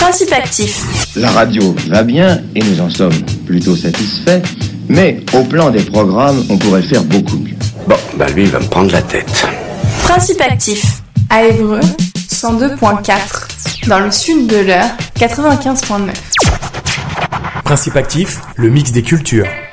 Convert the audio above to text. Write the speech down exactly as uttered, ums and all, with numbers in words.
Principe actif. La radio va bien et nous en sommes plutôt satisfaits, mais au plan des programmes, on pourrait faire beaucoup mieux. Bon, bah lui, il va me prendre la tête. Principe actif. À Évreux, cent deux virgule quatre. Dans le sud de l'Eure, quatre-vingt-quinze virgule neuf. Principe actif, le mix des cultures.